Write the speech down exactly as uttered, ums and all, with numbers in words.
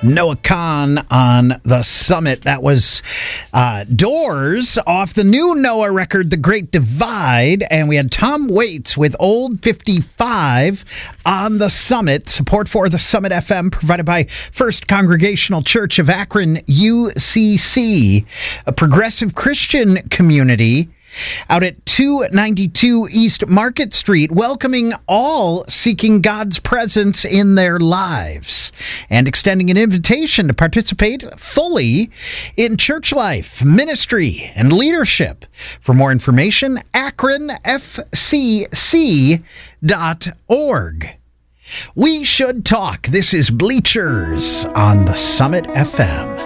Noah Kahan on the Summit. That was uh, Doors off the new Noah record, The Great Divide. And we had Tom Waits with Old fifty-five on the Summit. Support for the Summit F M provided by First Congregational Church of Akron, U C C, a progressive Christian community out at two ninety-two East Market Street, welcoming all seeking God's presence in their lives and extending an invitation to participate fully in church life, ministry, and leadership. For more information, akron f c c dot org. We should talk. This is Bleachers on the Summit F M.